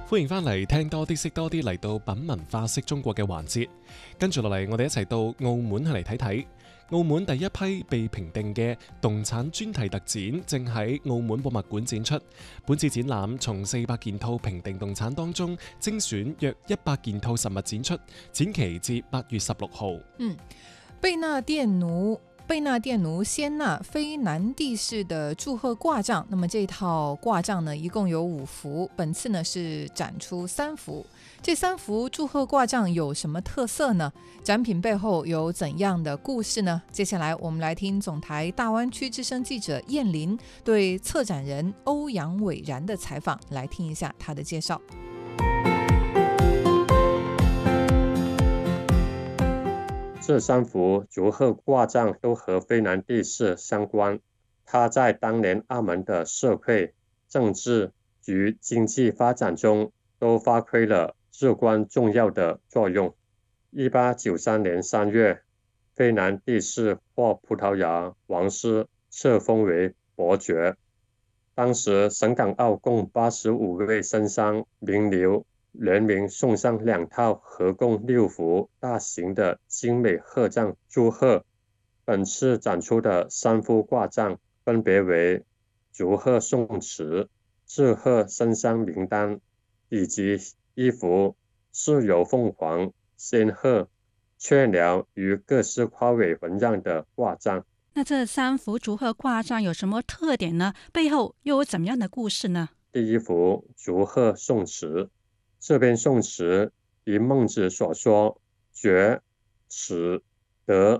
歡迎返嚟聽多啲識多啲，嚟到品文化識中國嘅環節。跟住落嚟，我哋一齊到澳門嚟睇睇。澳門第一批被評定嘅動產專題特展正喺澳門博物館展出。本次展覽從400件套評定動產當中精選約100件套實物展出，展期至8月16號。 贝纳殿奴仙纳非南帝释的祝贺卦杖，那么这套卦杖呢，一共有5幅，本次呢是展出3幅。这3幅祝贺卦杖有什么特色呢？展品背后有怎样的故事呢？接下来我们来听总台大湾区之声记者燕林对策展人欧阳伟然的采访，来听一下他的介绍。 这3幅祝贺卦杖都和非南帝释相关，它在当年澳门的社会、政治与经济发展中都发挥了至关重要的作用。1893年3月，非南帝释获葡萄牙王室册封为伯爵。当时省港澳共85位绅商名流联名送上2套合共6幅大型的精美贺杖祝贺。本次展出的3幅卦杖分别为祝贺宋词、致贺绅商名单，以及1幅似有凤凰、仙鹤、雀鸟与各式花卉纹样的卦杖。 那这3幅祝贺卦杖有什么特点呢？背后又有怎么样的故事呢？ 第1幅祝贺宋词，这篇宋词以孟子所说决、始、得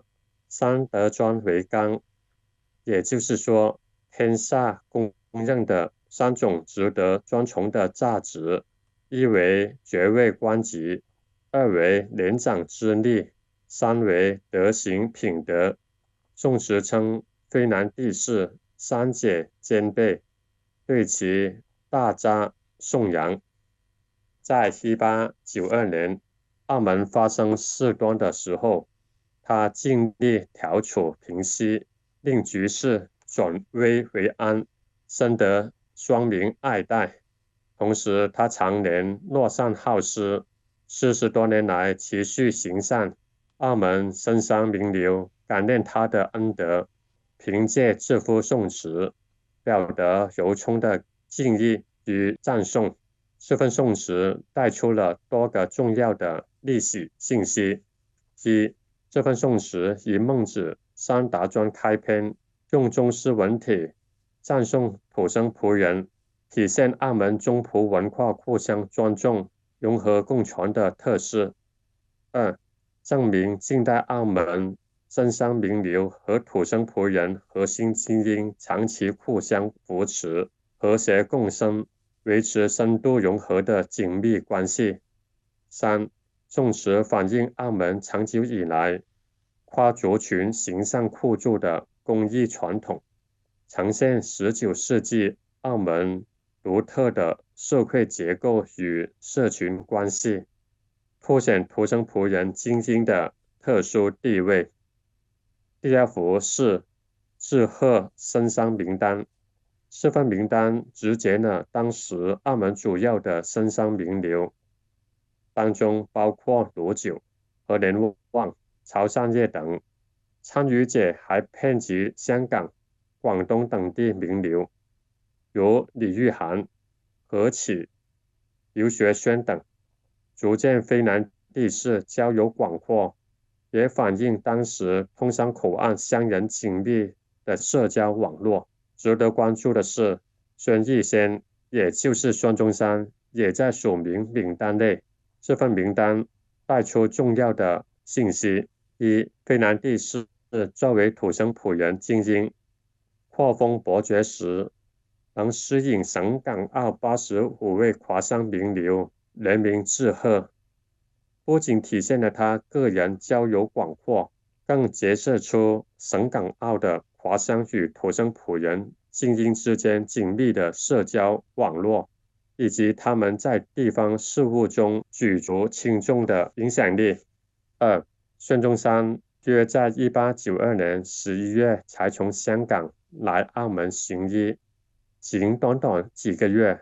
3德专为纲，也就是说天下公认的3种值得尊崇的价值，一为爵位官级，2为年长之力，3为德行品德。宋词称非南帝释3姐兼备，对其大加颂扬。在1892年澳门发生事端的时候，他尽力调处平息，令局势转危为安，深得乡民爱戴。同时他常年乐善好施，40多年来持续行善，澳门绅商名流感念他的恩德，凭借这幅宋词表达由衷的敬意与赞颂。这份宋词带出了多个重要的历史信息。一，这份宋词以孟子3达专开篇，用中式文体赞颂土生葡人，体现澳门中葡文化互相尊重、融合共存的特色。2，证明近代澳门绅商名流和土生葡人核心精英长期互相扶持、和谐共生，维持深度融合的紧密关系。3，宋词反映澳门长久以来跨族群行善互助的公益传统，呈现19世纪澳门独特的社会结构与社群关系，凸显土生葡人精英的特殊地位。第2幅是致贺绅商名单，这份名单集结了当时澳门主要的绅商名流，当中包括卢九、何连旺、曹善业等。参与者还遍及香港、广东等地名流，如李玉涵、何启、刘学轩等，足见非南帝释交友广阔，也反映当时通商口岸相人紧密的社交网络。值得关注的是，孙逸仙，也就是孙中山，也在署名名单内。这份名单带出重要的信息：一，非南帝释作为土生葡人精英，获封伯爵时能吸引省港澳85位华商名流联名致贺，不仅体现了他个人交友广阔，更折射出省港澳的华商与土生葡人精英之间紧密的社交网络，以及他们在地方事务中举足轻重的影响力。2，孙中山约在1892年11月才从香港来澳门行医，仅短短几个月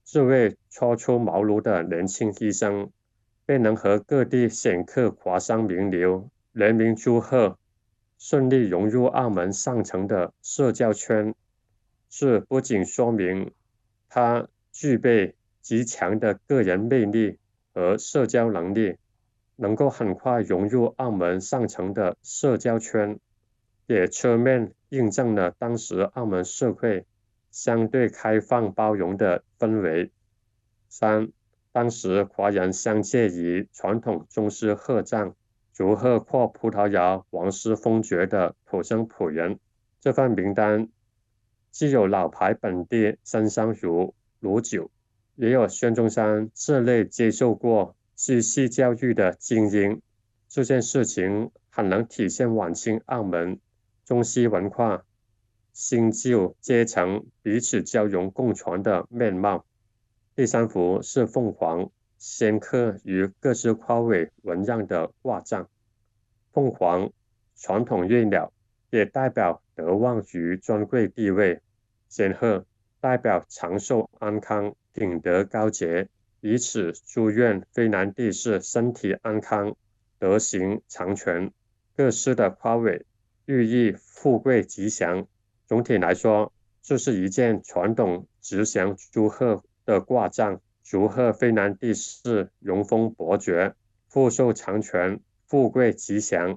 这位初出茅庐的年轻医生便能和各地显赫华商名流联名祝贺，顺利融入澳门上层的社交圈。这不仅说明他具备极强的个人魅力和社交能力，能够很快融入澳门上层的社交圈，也侧面印证了当时澳门社会相对开放包容的氛围。三，当时华人相介于传统中式贺葬，祝贺获葡萄牙王室封爵的土生葡人。这份名单既有老牌本地绅商如卢九，也有孙中山这类接受过系系教育的精英。这件事情很能体现晚清澳门中西文化新旧阶层彼此交融共存的面貌。第三幅是凤凰镌刻于各式花卉纹样的挂帐。凤凰传统月鸟，也代表德望与尊贵地位。仙鹤代表长寿安康、品德高洁，以此祝愿非南帝释身体安康、德行长存。各式的花卉寓意富贵吉祥。总体来说，这是一件传统吉祥祝贺的挂帐，祝贺非南帝释荣封伯爵，富寿长存，富贵吉祥。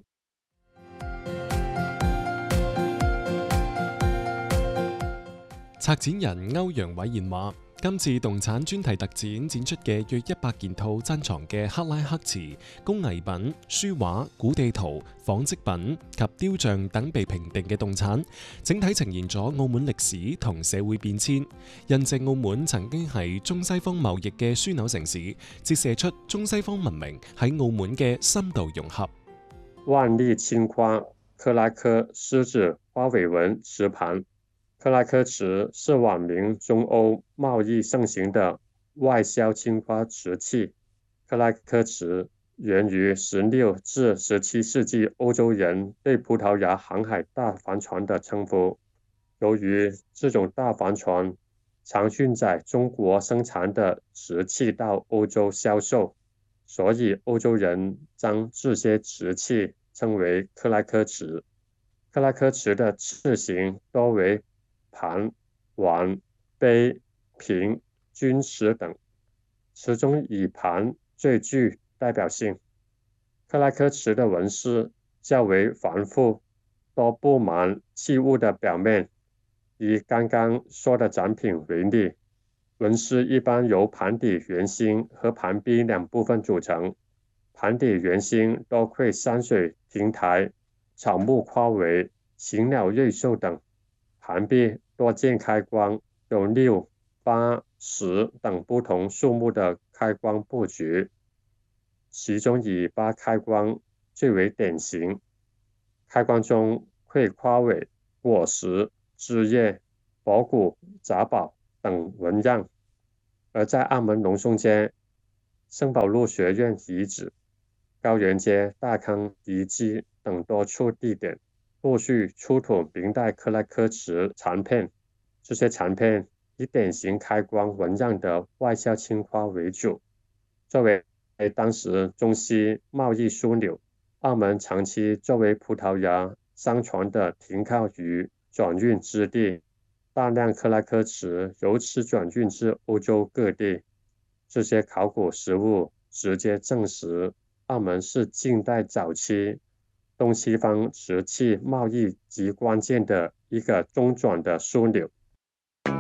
策展人歐陽偉賢話：今次動產專題特展展出嘅約100件套珍藏嘅克拉克瓷、工藝品、書畫、古地圖、紡織品及雕像等被評定嘅動產，整體呈現咗澳門歷史同社會變遷，印證澳門曾經係中西方貿易嘅樞紐城市，折射出中西方文明喺澳門嘅深度融合。 萬麗青花克拉克獅子花尾紋瓷盤。克拉克瓷是晚明中欧贸易盛行的外销青花瓷器。克拉克瓷源于16至17世纪欧洲人对葡萄牙航海大帆船的称呼。由于这种大帆船常运载中国生产的瓷器到欧洲销售，所以欧洲人将这些瓷器称为克拉克瓷。克拉克瓷的器型多为盘、碗、杯、瓶、钧瓷等，其中以盘最具代表性。克拉克瓷的纹饰较为繁复，多布满器物的表面。以刚刚说的展品为例，纹饰一般由盘底圆心和盘壁两部分组成。盘底圆心多绘山水亭台、草木花卉、禽鸟瑞兽等，盘壁多见开光，有6、8、10等不同数目的开光布局，其中以8开光最为典型。开光中绘花卉、果实、枝叶、博古、杂宝等纹样。而在澳门龙松街、圣保禄学院遗址、高原街、大坑遗迹等多处地点，陆续出土明代克拉克瓷残片。这些残片以典型开光纹样的外销青花为主。作为当时中西贸易枢纽，澳门长期作为葡萄牙商船的停靠与转运之地，大量克拉克瓷由此转运至欧洲各地。这些考古实物直接证实，澳门是近代早期东西方瓷器贸易极关键的一个中转的枢纽。